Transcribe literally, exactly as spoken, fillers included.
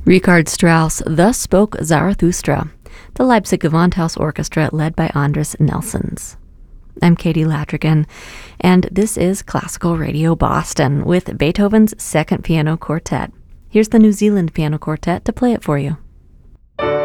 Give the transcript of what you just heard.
Richard Strauss thus spoke Zarathustra, the Leipzig Gewandhaus Orchestra led by Andres Nelsons. I'm Katie Latrigan, and this is Classical Radio Boston with Beethoven's Second Piano Quartet. Here's the New Zealand Piano Quartet to play it for you.